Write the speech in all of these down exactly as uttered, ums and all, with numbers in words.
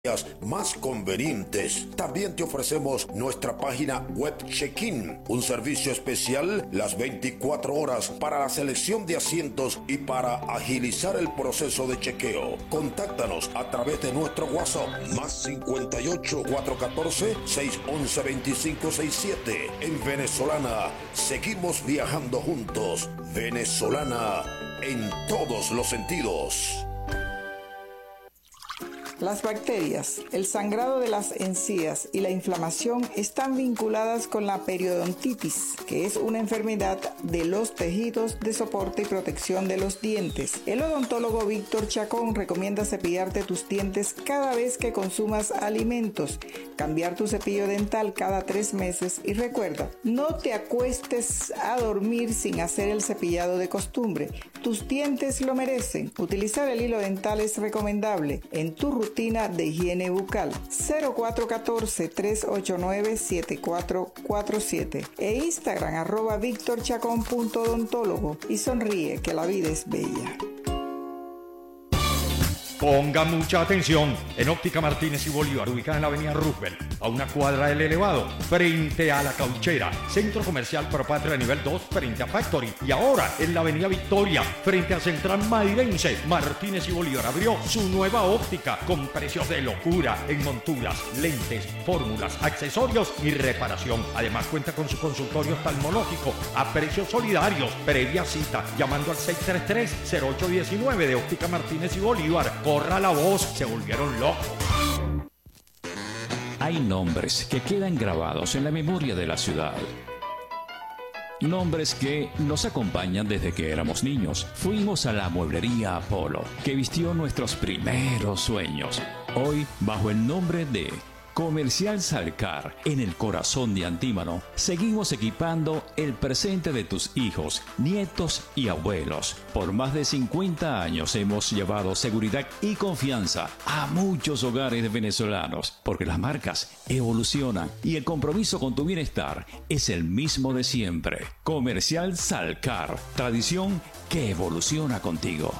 más convenientes. También te ofrecemos nuestra página web Check-in, un servicio especial las veinticuatro horas para la selección de asientos y para agilizar el proceso de chequeo. Contáctanos a través de nuestro WhatsApp más cincuenta y ocho, cuatrocientos catorce, seiscientos once, veinticinco sesenta y siete. En Venezolana seguimos viajando juntos. Venezolana en todos los sentidos. Las bacterias, el sangrado de las encías y la inflamación están vinculadas con la periodontitis, que es una enfermedad de los tejidos de soporte y protección de los dientes. El odontólogo Víctor Chacón recomienda cepillarte tus dientes cada vez que consumas alimentos, cambiar tu cepillo dental cada tres meses y recuerda, no te acuestes a dormir sin hacer el cepillado de costumbre. Tus dientes lo merecen. Utilizar el hilo dental es recomendable en tu rutina rutina de higiene bucal. Cero cuatro uno cuatro, tres ocho nueve, siete cuatro cuatro siete e Instagram arroba victorchacon.odontólogo y sonríe que la vida es bella. Ponga mucha atención. En Óptica Martínez y Bolívar, ubicada en la avenida Roosevelt, a una cuadra del elevado, frente a la Cauchera, centro comercial Propatria nivel dos, frente a Factory. Y ahora en la avenida Victoria, frente a Central Mairense, Martínez y Bolívar abrió su nueva óptica con precios de locura en monturas, lentes, fórmulas, accesorios y reparación. Además cuenta con su consultorio oftalmológico a precios solidarios. Previa cita llamando al seis tres tres, cero ocho uno nueve de Óptica Martínez y Bolívar. Corra la voz, se volvieron locos. Hay nombres que quedan grabados en la memoria de la ciudad. Nombres que nos acompañan desde que éramos niños. Fuimos a la mueblería Apolo, que vistió nuestros primeros sueños. Hoy, bajo el nombre de Comercial Salcar, en el corazón de Antímano, seguimos equipando el presente de tus hijos, nietos y abuelos. Por más de cincuenta años hemos llevado seguridad y confianza a muchos hogares venezolanos, porque las marcas evolucionan y el compromiso con tu bienestar es el mismo de siempre. Comercial Salcar, tradición que evoluciona contigo.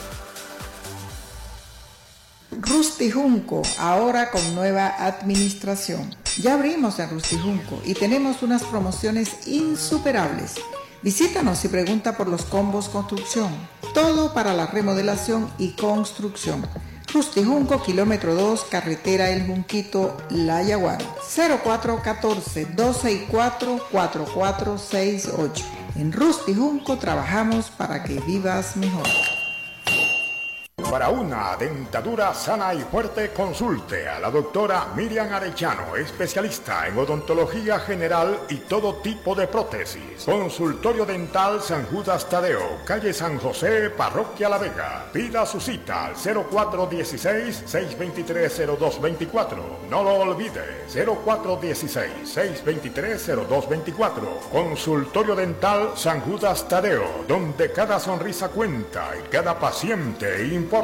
Rusty Junco, ahora con nueva administración. Ya abrimos en Rusty Junco y tenemos unas promociones insuperables. Visítanos y pregunta por los combos construcción. Todo para la remodelación y construcción. Rusty Junco, kilómetro dos, carretera El Junquito, La Yaguara. cero cuatro uno cuatro, dos seis cuatro, cuatro cuatro seis ocho. En Rusty Junco trabajamos para que vivas mejor. Para una dentadura sana y fuerte, consulte a la doctora Miriam Arellano, especialista en odontología general y todo tipo de prótesis. Consultorio Dental San Judas Tadeo, calle San José, Parroquia La Vega. Pida su cita al cero cuatro uno seis, seis dos tres, cero dos dos cuatro. No lo olvide, cero cuatro uno seis, seis dos tres, cero dos dos cuatro. Consultorio Dental San Judas Tadeo, donde cada sonrisa cuenta y cada paciente importa.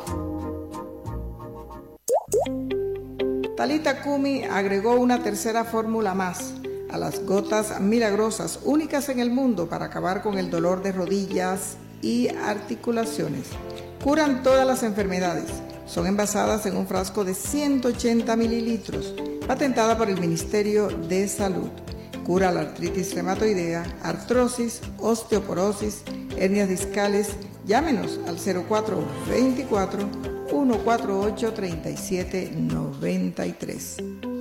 Talita Kumi agregó una tercera fórmula más a las gotas milagrosas únicas en el mundo para acabar con el dolor de rodillas y articulaciones. Curan todas las enfermedades. Son envasadas en un frasco de ciento ochenta mililitros, patentada por el Ministerio de Salud. Cura la artritis reumatoidea, artrosis, osteoporosis, hernias discales. Llámenos al cero cuatro dos cuatro, uno cuatro ocho, tres siete nueve tres.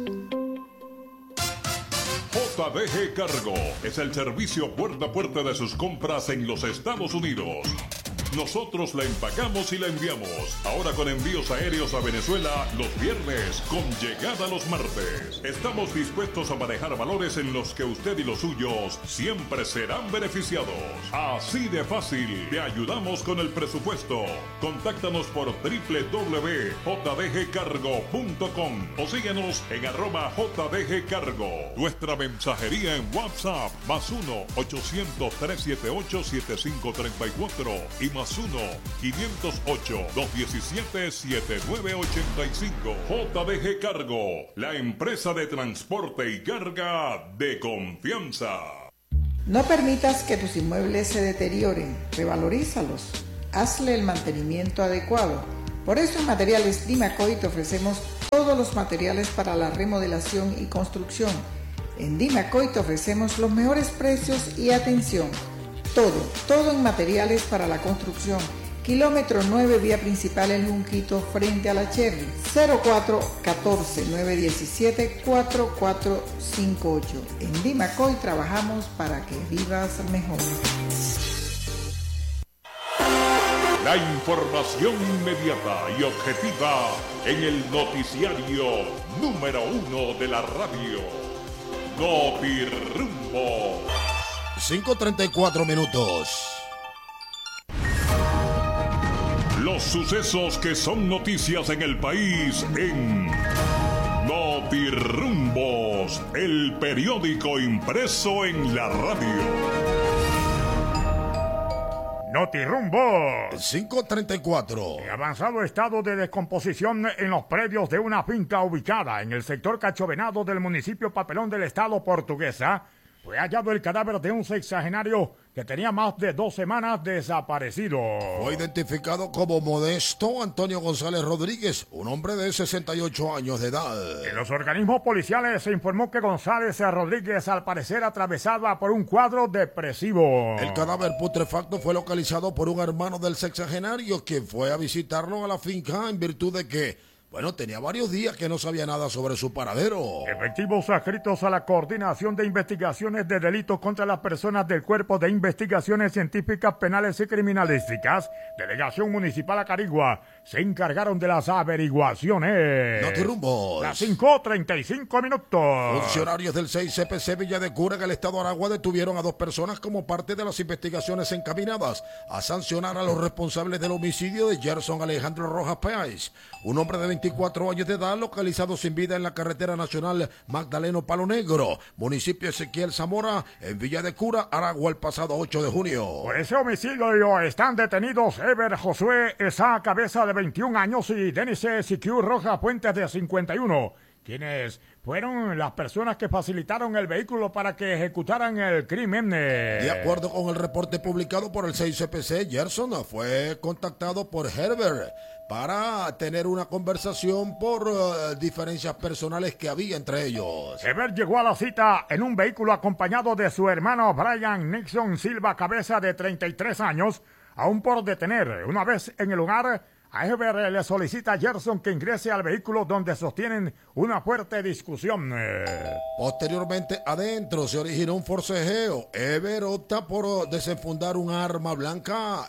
J D G Cargo es el servicio puerta a puerta de sus compras en los Estados Unidos. Nosotros la empacamos y la enviamos. Ahora con envíos aéreos a Venezuela los viernes, con llegada los martes. Estamos dispuestos a manejar valores en los que usted y los suyos siempre serán beneficiados. Así de fácil, te ayudamos con el presupuesto. Contáctanos por doble u doble u doble u punto j d g cargo punto com o síguenos en arroba J D G Cargo. Nuestra mensajería en WhatsApp, más uno, ochocientos, trescientos setenta y ocho, setenta y cinco treinta y cuatro y más más uno, quinientos ocho, doscientos diecisiete, setenta y nueve ochenta y cinco. J D G Cargo, la empresa de transporte y carga de confianza. No permitas que tus inmuebles se deterioren, revalorízalos, hazle el mantenimiento adecuado. Por eso en Materiales Dimacoy te ofrecemos todos los materiales para la remodelación y construcción. En Dimacoy te ofrecemos los mejores precios y atención. Todo, todo en materiales para la construcción. Kilómetro nueve, vía principal El Junquito, frente a la Cherry. cero cuatro uno cuatro, nueve uno siete, cuatro cuatro cinco ocho. En Dimacoy trabajamos para que vivas mejor. La información inmediata y objetiva en el noticiario número uno de la radio. Notirumbo. cinco treinta y cuatro minutos. Los sucesos que son noticias en el país en Notirumbos, el periódico impreso en la radio. Notirumbos. cinco treinta y cuatro. En avanzado estado de descomposición en los predios de una finca ubicada en el sector Cachovenado del municipio Papelón del estado Portuguesa, fue hallado el cadáver de un sexagenario que tenía más de dos semanas desaparecido. Fue identificado como Modesto Antonio González Rodríguez, un hombre de sesenta y ocho años de edad. En los organismos policiales se informó que González Rodríguez al parecer atravesaba por un cuadro depresivo. El cadáver putrefacto fue localizado por un hermano del sexagenario, quien fue a visitarlo a la finca en virtud de que, bueno, tenía varios días que no sabía nada sobre su paradero. Efectivos adscritos a la Coordinación de Investigaciones de Delitos contra las Personas del Cuerpo de Investigaciones Científicas, Penales y Criminalísticas, Delegación Municipal Acarigua, se encargaron de las averiguaciones. Notirumbos. Las cinco treinta y cinco minutos. Funcionarios del seis C P C Villa de Cura en el estado de Aragua detuvieron a dos personas como parte de las investigaciones encaminadas a sancionar a los responsables del homicidio de Gerson Alejandro Rojas Páez, un hombre de veinticuatro años de edad localizado sin vida en la carretera nacional Magdaleno Palo Negro, municipio Ezequiel Zamora, en Villa de Cura, Aragua, el pasado ocho de junio. Por ese homicidio están detenidos Ever Josué Esa Cabeza de veintiún años y Denis Siquiu Rojas Puentes de cincuenta y uno, quienes fueron las personas que facilitaron el vehículo para que ejecutaran el crimen. De acuerdo con el reporte publicado por el seis C P C, Gerson fue contactado por Herbert para tener una conversación por uh, diferencias personales que había entre ellos. Herbert llegó a la cita en un vehículo acompañado de su hermano Brian Nixon Silva Cabeza de treinta y tres años, aún por detener. Una vez en el lugar, a Ever le solicita a Gerson que ingrese al vehículo, donde sostienen una fuerte discusión. Posteriormente, adentro se originó un forcejeo. Ever opta por desenfundar un arma blanca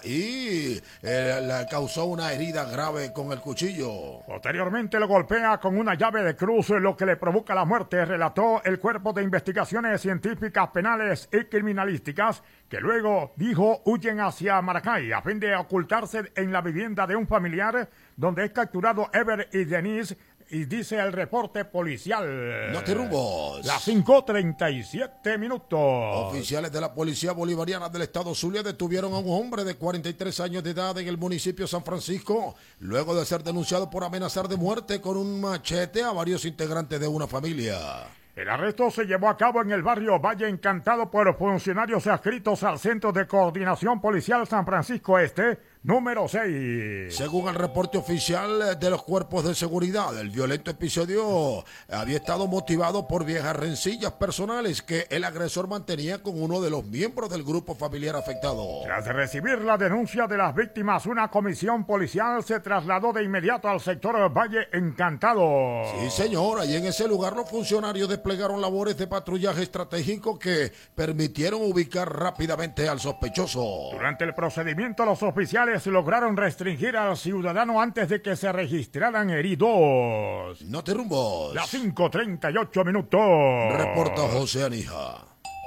y eh, le causó una herida grave con el cuchillo. Posteriormente lo golpea con una llave de cruz, lo que le provoca la muerte, relató el Cuerpo de Investigaciones Científicas, Penales y Criminalísticas, que luego dijo huyen hacia Maracay a fin de ocultarse en la vivienda de un familiar, donde es capturado Ever y Denise, y dice el reporte policial. Notirumbos. Las cinco treinta y siete minutos. Oficiales de la Policía Bolivariana del Estado Zulia detuvieron a un hombre de cuarenta y tres años de edad en el municipio San Francisco, luego de ser denunciado por amenazar de muerte con un machete a varios integrantes de una familia. El arresto se llevó a cabo en el barrio Valle Encantado por funcionarios adscritos al Centro de Coordinación Policial San Francisco Este, número seis. Según el reporte oficial de los cuerpos de seguridad, el violento episodio había estado motivado por viejas rencillas personales que el agresor mantenía con uno de los miembros del grupo familiar afectado. Tras recibir la denuncia de las víctimas, una comisión policial se trasladó de inmediato al sector Valle Encantado. Sí, señora, y en ese lugar los funcionarios desplegaron labores de patrullaje estratégico que permitieron ubicar rápidamente al sospechoso. Durante el procedimiento, los oficiales lograron restringir al ciudadano antes de que se registraran heridos. Notirumbos. Las cinco treinta y ocho minutos. Reporta José Anija.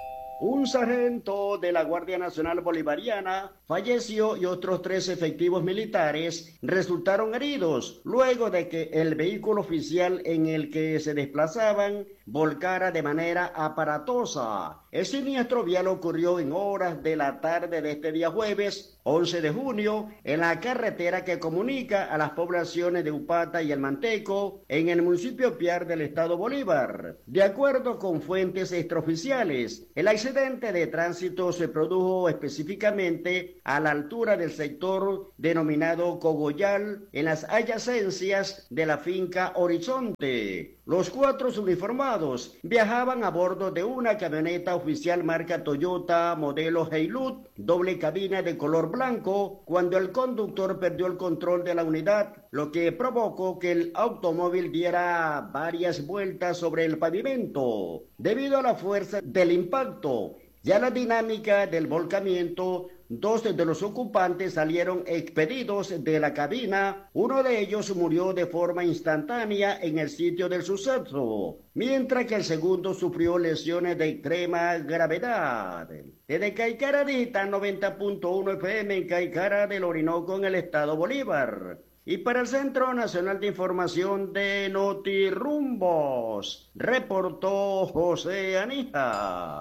Un sargento de la Guardia Nacional Bolivariana falleció y otros tres efectivos militares resultaron heridos luego de que el vehículo oficial en el que se desplazaban volcara de manera aparatosa. El siniestro vial ocurrió en horas de la tarde de este día jueves, once de junio, en la carretera que comunica a las poblaciones de Upata y El Manteco, en el municipio Piar del estado Bolívar. De acuerdo con fuentes extraoficiales, el accidente accidente de tránsito se produjo específicamente a la altura del sector denominado Cogollal, en las adyacencias de la finca Horizonte. Los cuatro uniformados viajaban a bordo de una camioneta oficial marca Toyota modelo Hilux, doble cabina de color blanco, cuando el conductor perdió el control de la unidad, lo que provocó que el automóvil diera varias vueltas sobre el pavimento. Debido a la fuerza del impacto y a la dinámica del volcamiento, dos de los ocupantes salieron expedidos de la cabina. Uno de ellos murió de forma instantánea en el sitio del suceso, mientras que el segundo sufrió lesiones de extrema gravedad. Desde Caicara Digital noventa punto uno F M en Caicara del Orinoco, en el estado Bolívar. Y para el Centro Nacional de Información de Notirumbos, reportó José Anija.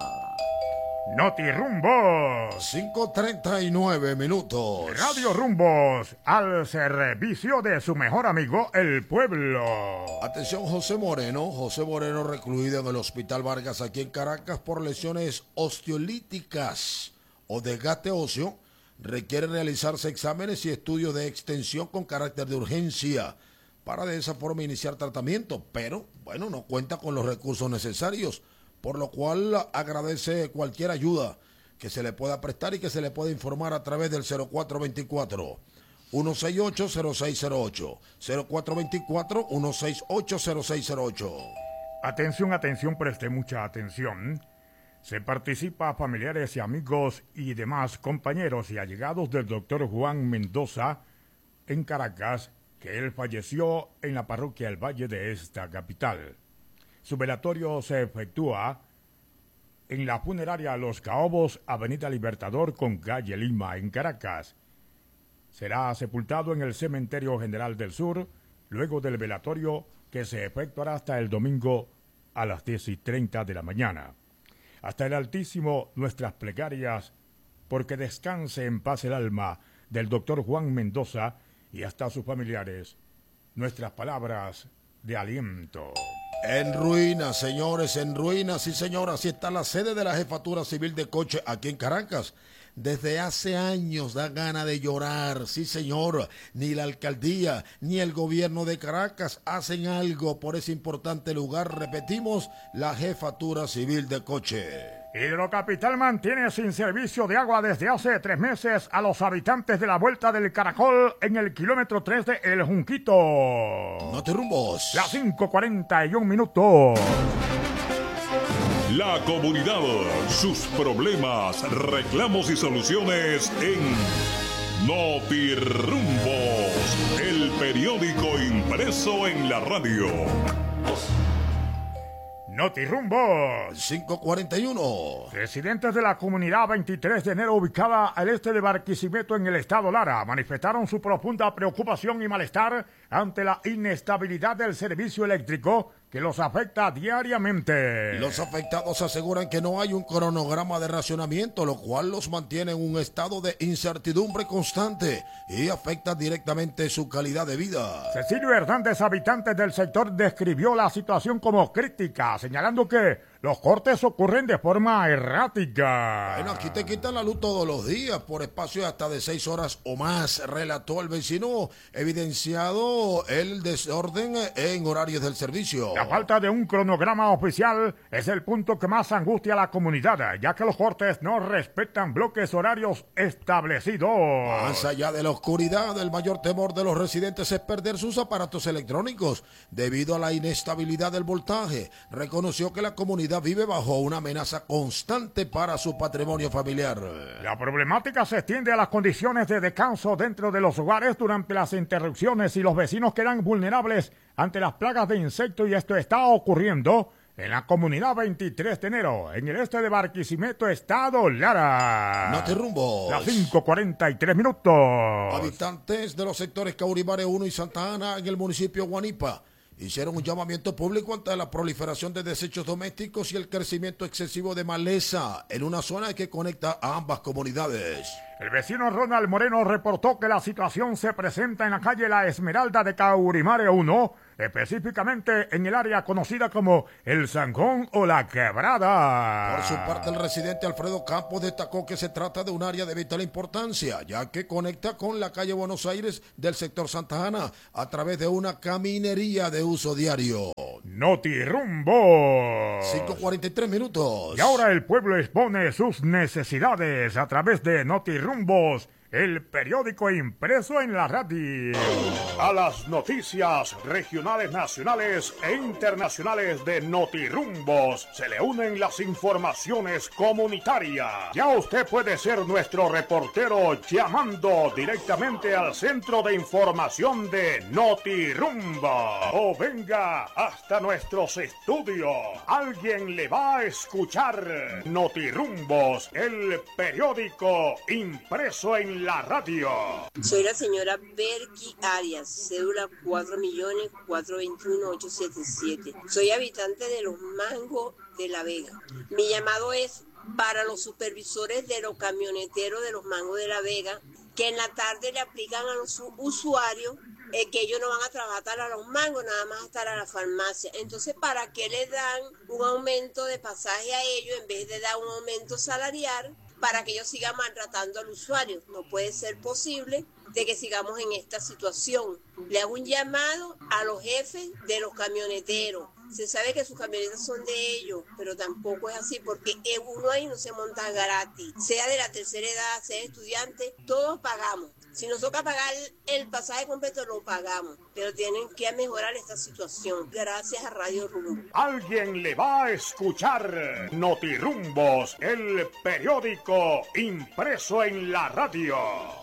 Notirumbos. cinco treinta y nueve minutos. Radio Rumbos, al servicio de su mejor amigo, el pueblo. Atención, José Moreno. José Moreno recluido en el Hospital Vargas aquí en Caracas por lesiones osteolíticas o desgaste óseo. Requiere realizarse exámenes y estudios de extensión con carácter de urgencia para de esa forma iniciar tratamiento, pero bueno, no cuenta con los recursos necesarios, por lo cual agradece cualquier ayuda que se le pueda prestar y que se le pueda informar a través del cero cuatro veinticuatro, ciento sesenta y ocho, cero seis cero ocho, cero cuatro veinticuatro, ciento sesenta y ocho, cero seis cero ocho. Atención, atención, preste mucha atención. Se participa a familiares y amigos y demás compañeros y allegados del doctor Juan Mendoza en Caracas, que él falleció en la parroquia El Valle de esta capital. Su velatorio se efectúa en la funeraria Los Caobos, Avenida Libertador con calle Lima, en Caracas. Será sepultado en el Cementerio General del Sur, luego del velatorio que se efectuará hasta el domingo a las diez y treinta de la mañana. Hasta el Altísimo nuestras plegarias, porque descanse en paz el alma del doctor Juan Mendoza, y hasta sus familiares nuestras palabras de aliento. En ruinas, señores, en ruinas, sí señora, así está la sede de la Jefatura Civil de Coche aquí en Caracas. Desde hace años da gana de llorar, sí señor, ni la alcaldía ni el gobierno de Caracas hacen algo por ese importante lugar. Repetimos, la Jefatura Civil de Coche. Hidrocapital mantiene sin servicio de agua desde hace tres meses a los habitantes de la Vuelta del Caracol en el kilómetro tres de El Junquito. Notirumbos. Las cinco cuarenta y un minutos. La comunidad, sus problemas, reclamos y soluciones en Notirumbos, el periódico impreso en la radio. Notirumbos. cinco cuarenta y uno. Residentes de la comunidad veintitrés de enero ubicada al este de Barquisimeto en el estado Lara manifestaron su profunda preocupación y malestar ante la inestabilidad del servicio eléctrico que los afecta diariamente. Los afectados aseguran que no hay un cronograma de racionamiento, lo cual los mantiene en un estado de incertidumbre constante y afecta directamente su calidad de vida. Cecilio Hernández, habitante del sector, describió la situación como crítica, señalando que los cortes ocurren de forma errática. Bueno, aquí te quitan la luz todos los días por espacio hasta de seis horas o más, relató el vecino, evidenciado el desorden en horarios del servicio. La falta de un cronograma oficial es el punto que más angustia a la comunidad, ya que los cortes no respetan bloques horarios establecidos. Más allá de la oscuridad, el mayor temor de los residentes es perder sus aparatos electrónicos debido a la inestabilidad del voltaje. Reconoció que la comunidad vive bajo una amenaza constante para su patrimonio familiar. La problemática se extiende a las condiciones de descanso dentro de los hogares durante las interrupciones y los vecinos quedan vulnerables ante las plagas de insectos, y esto está ocurriendo en la comunidad veintitrés de enero, en el este de Barquisimeto, estado Lara. Notirumbos. Las cinco cuarenta y tres minutos. Habitantes de los sectores Cauribare uno y Santa Ana en el municipio Guanipa hicieron un llamamiento público ante la proliferación de desechos domésticos y el crecimiento excesivo de maleza en una zona que conecta a ambas comunidades. El vecino Ronald Moreno reportó que la situación se presenta en la calle La Esmeralda de Caurimare uno, específicamente en el área conocida como El Zanjón o La Quebrada. Por su parte, el residente Alfredo Campos destacó que se trata de un área de vital importancia, ya que conecta con la calle Buenos Aires del sector Santa Ana a través de una caminería de uso diario. Notirumbo. cinco cuarenta y tres minutos. Y ahora el pueblo expone sus necesidades a través de Notirumbos, el periódico impreso en la radio. A las noticias regionales, nacionales e internacionales de Notirumbos se le unen las informaciones comunitarias. Ya usted puede ser nuestro reportero llamando directamente al centro de información de Notirumbo. O venga hasta nuestros estudios. Alguien le va a escuchar. Notirumbos, el periódico impreso en la radio. Soy la señora Berky Arias, cédula cuatro millones cuatrocientos veintiuno mil ochocientos setenta y siete. Soy habitante de Los Mangos de La Vega. Mi llamado es para los supervisores de los camioneteros de Los Mangos de La Vega, que en la tarde le aplican a los usuarios eh, que ellos no van a trabajar a Los Mangos, nada más a estar a la farmacia. Entonces, ¿para qué les dan un aumento de pasaje a ellos en vez de dar un aumento salarial para que ellos sigan maltratando al usuario? No puede ser posible de que sigamos en esta situación. Le hago un llamado a los jefes de los camioneteros. Se sabe que sus camionetas son de ellos, pero tampoco es así, porque uno ahí no se monta gratis. Sea de la tercera edad, sea estudiante, todos pagamos. Si nos toca pagar el pasaje completo, lo pagamos. Pero tienen que mejorar esta situación. Gracias a Radio Rumbo. Alguien le va a escuchar. Notirumbos, el periódico impreso en la radio.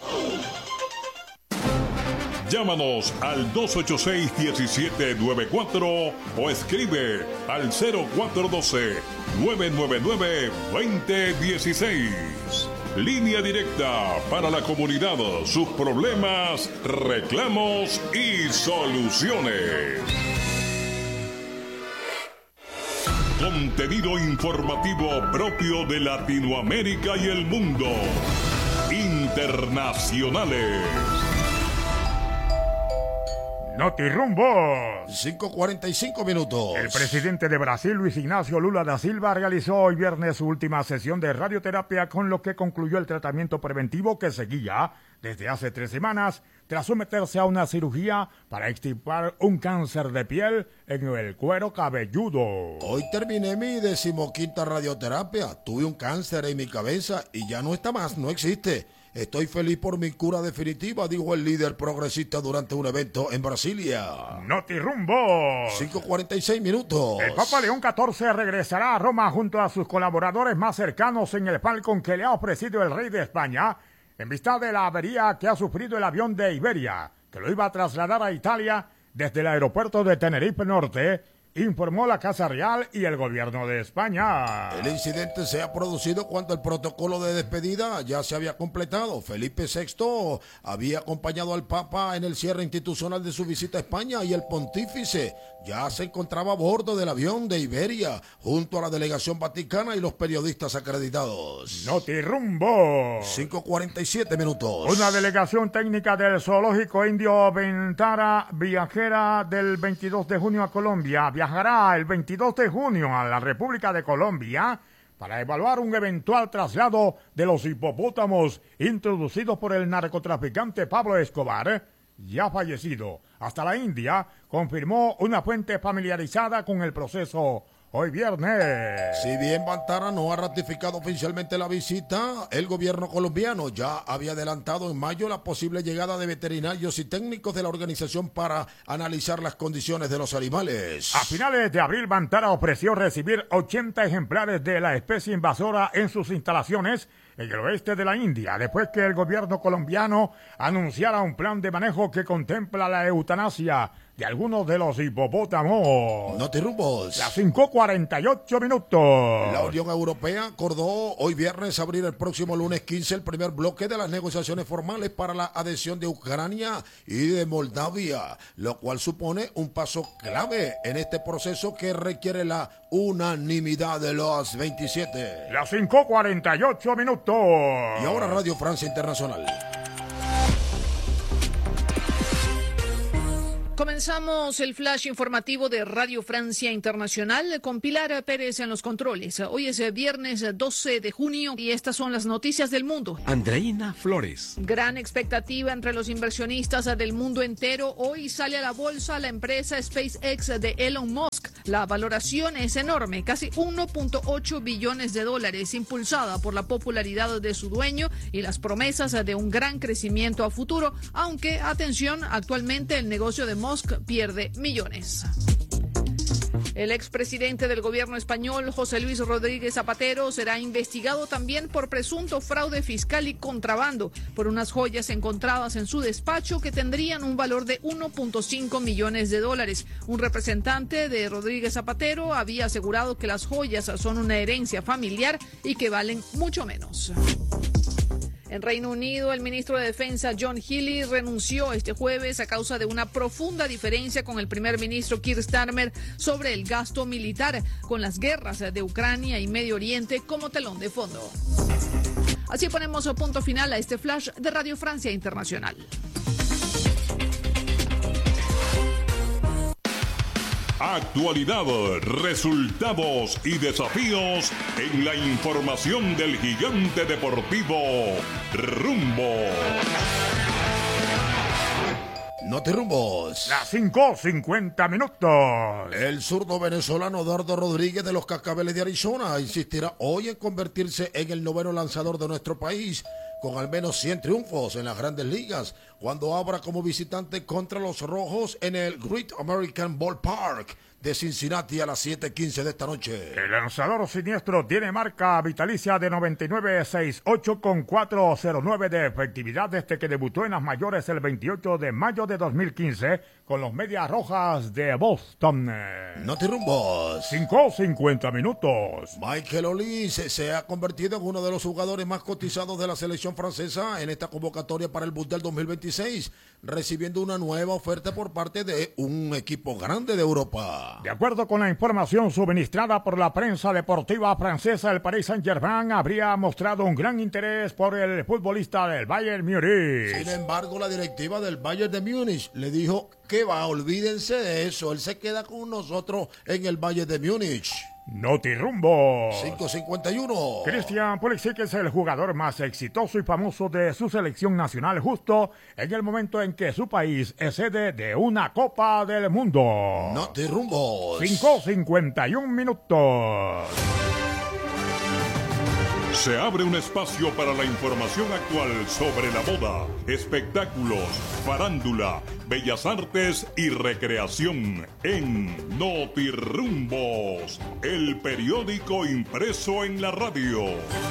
Llámanos al dos ocho seis, uno siete nueve cuatro o escribe al cero cuatro uno dos, nueve nueve nueve, dos cero uno seis. Línea directa para la comunidad, sus problemas, reclamos y soluciones. Contenido informativo propio de Latinoamérica y el mundo. Internacionales. Notirumbos. cinco cuarenta y cinco minutos. El presidente de Brasil, Luis Ignacio Lula da Silva, realizó hoy viernes su última sesión de radioterapia, con lo que concluyó el tratamiento preventivo que seguía desde hace tres semanas tras someterse a una cirugía para extirpar un cáncer de piel en el cuero cabelludo. Hoy terminé mi decimoquinta radioterapia. Tuve un cáncer en mi cabeza y ya no está más, no existe. Estoy feliz por mi cura definitiva, dijo el líder progresista durante un evento en Brasilia. Notirumbo. cinco cuarenta y seis minutos. El Papa León catorce regresará a Roma junto a sus colaboradores más cercanos en el Falcon que le ha ofrecido el rey de España, en vista de la avería que ha sufrido el avión de Iberia, que lo iba a trasladar a Italia desde el aeropuerto de Tenerife Norte, informó la Casa Real y el gobierno de España. El incidente se ha producido cuando el protocolo de despedida ya se había completado. Felipe sexto había acompañado al Papa en el cierre institucional de su visita a España y el pontífice ya se encontraba a bordo del avión de Iberia junto a la delegación vaticana y los periodistas acreditados. Notirumbo. cinco cuarenta y siete minutos. Una delegación técnica del zoológico indio Ventara viajera del veintidós de junio a Colombia viajará el veintidós de junio a la República de Colombia para evaluar un eventual traslado de los hipopótamos introducidos por el narcotraficante Pablo Escobar, ya fallecido, hasta la India, confirmó una fuente familiarizada con el proceso hoy viernes. Si bien Vantara no ha ratificado oficialmente la visita, el gobierno colombiano ya había adelantado en mayo la posible llegada de veterinarios y técnicos de la organización para analizar las condiciones de los animales. A finales de abril, Vantara ofreció recibir ochenta ejemplares de la especie invasora en sus instalaciones en el oeste de la India, después que el gobierno colombiano anunciara un plan de manejo que contempla la eutanasia de algunos de los hipopótamos. Notirumbos. Las cinco cuarenta y ocho minutos. La Unión Europea acordó hoy viernes abrir el próximo lunes quince el primer bloque de las negociaciones formales para la adhesión de Ucrania y de Moldavia, lo cual supone un paso clave en este proceso que requiere la unanimidad de los veintisiete. Las cinco cuarenta y ocho minutos. Y ahora Radio Francia Internacional. Comenzamos el flash informativo de Radio Francia Internacional con Pilar Pérez en los controles. Hoy es viernes doce de junio y estas son las noticias del mundo. Andreina Flores. Gran expectativa entre los inversionistas del mundo entero. Hoy sale a la bolsa la empresa SpaceX de Elon Musk. La valoración es enorme, casi uno punto ocho billones de dólares, impulsada por la popularidad de su dueño y las promesas de un gran crecimiento a futuro, aunque, atención, actualmente el negocio de Musk pierde millones. El expresidente del gobierno español, José Luis Rodríguez Zapatero, será investigado también por presunto fraude fiscal y contrabando por unas joyas encontradas en su despacho que tendrían un valor de uno punto cinco millones de dólares. Un representante de Rodríguez Zapatero había asegurado que las joyas son una herencia familiar y que valen mucho menos. En Reino Unido, el ministro de Defensa John Healey renunció este jueves a causa de una profunda diferencia con el primer ministro Keir Starmer sobre el gasto militar, con las guerras de Ucrania y Medio Oriente como telón de fondo. Así ponemos punto final a este flash de Radio Francia Internacional. Actualidad, resultados y desafíos en la información del gigante deportivo Rumbo. Notirumbos. Las cinco cincuenta minutos. El zurdo venezolano Dardo Rodríguez de los Cascabeles de Arizona insistirá hoy en convertirse en el noveno lanzador de nuestro país, con al menos cien triunfos en las grandes ligas, cuando abra como visitante contra los Rojos en el Great American Ballpark de Cincinnati a las siete quince de esta noche. El lanzador siniestro tiene marca vitalicia de noventa y nueve punto sesenta y ocho con cuatrocientos nueve de efectividad desde que debutó en las mayores el veintiocho de mayo de dos mil quince con los Medias Rojas de Boston. Notirumbos. cinco cincuenta minutos. Michael Olise se ha convertido en uno de los jugadores más cotizados de la selección francesa en esta convocatoria para el Mundial dos mil veintiséis, recibiendo una nueva oferta por parte de un equipo grande de Europa. De acuerdo con la información suministrada por la prensa deportiva francesa, el Paris Saint-Germain habría mostrado un gran interés por el futbolista del Bayern Múnich. Sin embargo, la directiva del Bayern de Múnich le dijo que va, olvídense de eso, él se queda con nosotros en el Bayern de Múnich. Notirumbo. cinco cincuenta y uno. Christian Pulisic es el jugador más exitoso y famoso de su selección nacional justo en el momento en que su país es sede de una Copa del Mundo. Notirumbo. cinco cincuenta y uno minutos. Se abre un espacio para la información actual sobre la moda, espectáculos, farándula, bellas artes y recreación en Notirumbos, el periódico impreso en la radio.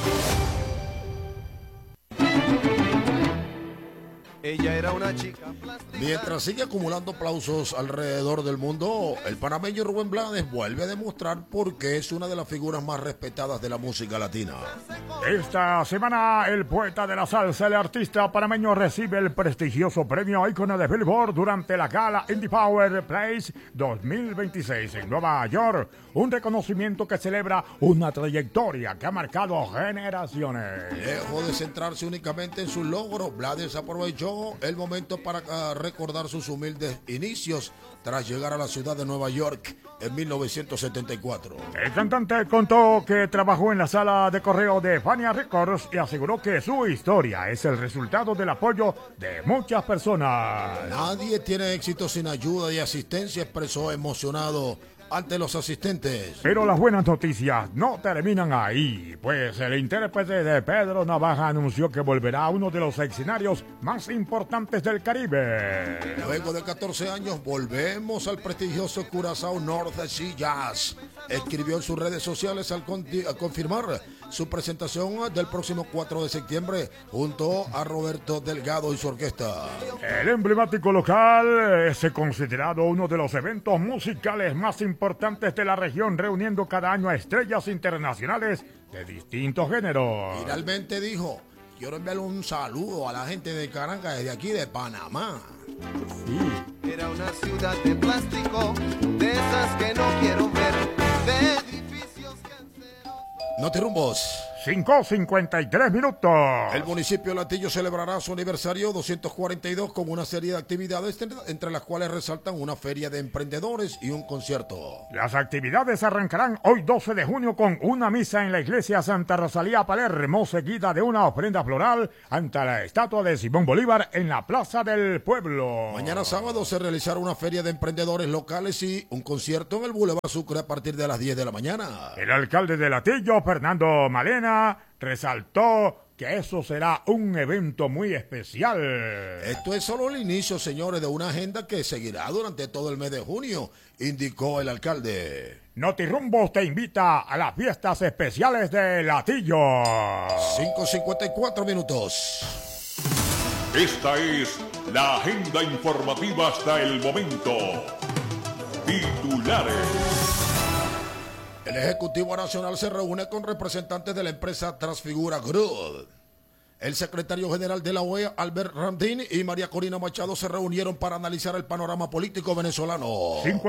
Ella era una chica. Mientras sigue acumulando aplausos alrededor del mundo, el panameño Rubén Blades vuelve a demostrar por qué es una de las figuras más respetadas de la música latina. Esta semana, el poeta de la salsa, el artista panameño, recibe el prestigioso premio ícono de Billboard durante la gala Indie Power Place dos mil veintiséis en Nueva York, un reconocimiento que celebra una trayectoria que ha marcado generaciones. Lejos de centrarse únicamente en sus logros, Blades aprovechó el momento para uh, recordar sus humildes inicios tras llegar a la ciudad de Nueva York en mil novecientos setenta y cuatro. El cantante contó que trabajó en la sala de correo de Fania Records y aseguró que su historia es el resultado del apoyo de muchas personas. Nadie tiene éxito sin ayuda y asistencia, expresó emocionado ante los asistentes. Pero las buenas noticias no terminan ahí, pues el intérprete de Pedro Navaja anunció que volverá a uno de los escenarios más importantes del Caribe. Luego de catorce años volvemos al prestigioso Curazao North Sea Jazz. Escribió en sus redes sociales al, con al confirmar su presentación del próximo cuatro de septiembre junto a Roberto Delgado y su orquesta. El emblemático local es considerado uno de los eventos musicales más importantes de la región, reuniendo cada año a estrellas internacionales de distintos géneros. Finalmente dijo: quiero enviarle un saludo a la gente de Caracas desde aquí de Panamá. Sí. Era una ciudad de plástico, de esas que no quiero ver, de edificios que... Notirumbos. cinco cincuenta y tres minutos. El municipio de Latillo celebrará su aniversario doscientos cuarenta y dos con una serie de actividades, entre las cuales resaltan una feria de emprendedores y un concierto. Las actividades arrancarán hoy doce de junio con una misa en la iglesia Santa Rosalía Palermo, seguida de una ofrenda floral ante la estatua de Simón Bolívar en la Plaza del Pueblo. Mañana sábado se realizará una feria de emprendedores locales y un concierto en el Boulevard Sucre a partir de las diez de la mañana. El alcalde de Latillo, Fernando Malena, resaltó que eso será un evento muy especial. Esto es solo el inicio, señores, de una agenda que seguirá durante todo el mes de junio, indicó el alcalde. Notirumbos te invita a las fiestas especiales de Latillo. cinco cincuenta y cuatro minutos. Esta es la agenda informativa hasta el momento. Titulares. El Ejecutivo Nacional se reúne con representantes de la empresa Transfigura Group. El secretario general de la O E A, Albert Ramdín, y María Corina Machado se reunieron para analizar el panorama político venezolano. Cinco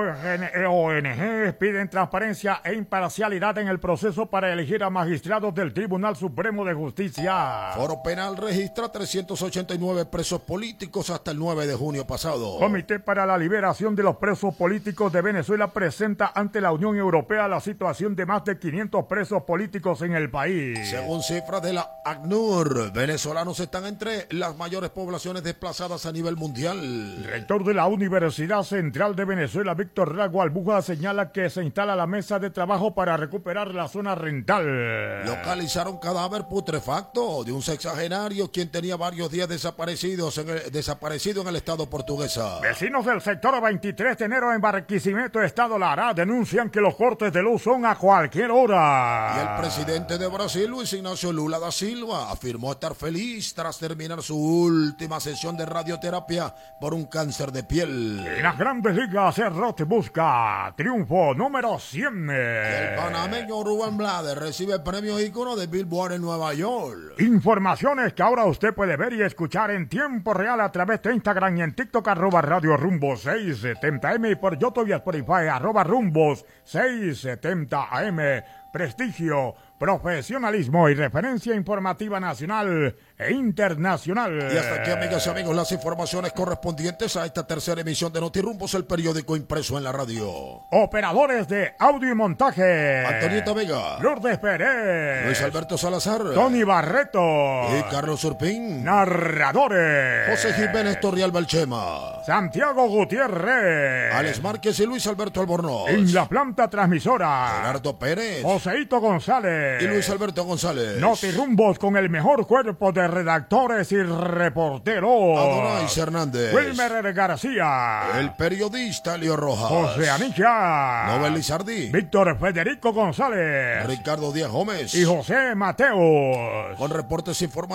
O N Ges piden transparencia e imparcialidad en el proceso para elegir a magistrados del Tribunal Supremo de Justicia. Foro Penal registra trescientos ochenta y nueve presos políticos hasta el nueve de junio pasado. Comité para la Liberación de los Presos Políticos de Venezuela presenta ante la Unión Europea la situación de más de quinientos presos políticos en el país. Según cifras de la ACNUR, venezolanos están entre las mayores poblaciones desplazadas a nivel mundial. El rector de la Universidad Central de Venezuela, Víctor Rago Albuja, señala que se instala la mesa de trabajo para recuperar la zona rental. Localizaron cadáver putrefacto de un sexagenario quien tenía varios días desaparecidos en el, desaparecido en el estado portuguesa. Vecinos del sector veintitrés de enero en Barquisimeto, estado Lara, denuncian que los cortes de luz son a cualquier hora. Y el presidente de Brasil, Luis Ignacio Lula da Silva, afirmó estar feliz tras terminar su última sesión de radioterapia por un cáncer de piel. En las grandes ligas, Cerrot busca triunfo número cien. El panameño Rubén Blades recibe el premio ícono de Billboard en Nueva York. Informaciones que ahora usted puede ver y escuchar en tiempo real a través de Instagram y en TikTok, arroba Radio Rumbo seiscientos setenta A M, y por YouTube y Spotify, arroba Rumbos seiscientos setenta A M. Prestigio, profesionalismo y referencia informativa nacional e internacional. Y hasta aquí, amigas y amigos, las informaciones correspondientes a esta tercera emisión de Notirumbos, el periódico impreso en la radio. Operadores de audio y montaje: Antonieta Vega, Lourdes Pérez, Luis Alberto Salazar, Tony Barreto y Carlos Urpín. Narradores: José Jiménez Torrial Belchema, Santiago Gutiérrez, Alex Márquez y Luis Alberto Albornoz. En la planta transmisora, Gerardo Pérez, Joseito González y Luis Alberto González. Notirumbos con el mejor cuerpo de redactores y reporteros: Adonai Hernández, Wilmer García, el periodista Leo Rojas, José Anilla, Nobel Lizardi, Víctor Federico González, Ricardo Díaz Gómez y José Mateos. Con reportes informativos